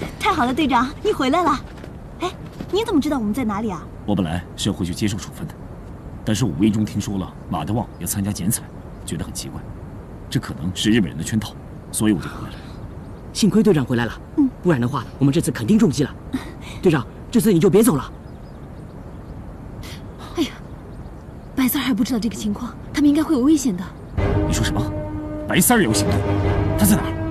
太好了，队长，你回来了。哎，你怎么知道我们在哪里啊？ 我本来是要回去接受处分的，但是我无意中听说了马德旺要参加剪彩，觉得很奇怪，这可能是日本人的圈套，所以我就回来了。 幸亏队长回来了，不然的话，我们这次肯定中计了。队长，这次你就别走了。 哎呀，白三还不知道这个情况，他们应该会有危险的。 你说什么？白三儿也有行动？他在哪儿？